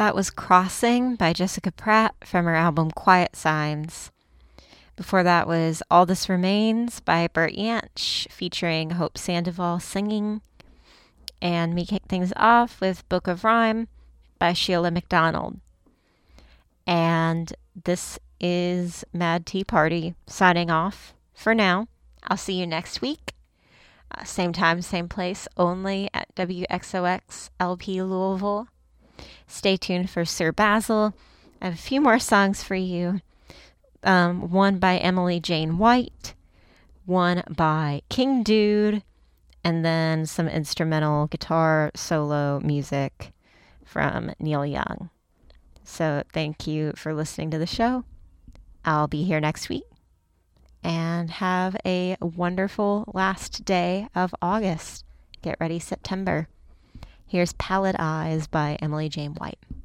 That was Crossing by Jessica Pratt from her album Quiet Signs. Before that was All This Remains by Bert Jansch featuring Hope Sandoval singing. And we kick things off with Book of Rhyme by Sheila McDonald. And this is Mad Tea Party signing off for now. I'll see you next week. Same time, same place, only at WXOX LP Louisville. Stay tuned for Sir Basil. I have a few more songs for you. One by Emily Jane White, one by King Dude, and then some instrumental guitar solo music from Neil Young. So thank you for listening to the show. I'll be here next week. And have a wonderful last day of August. Get ready, September. Here's Pallid Eyes by Emily Jane White.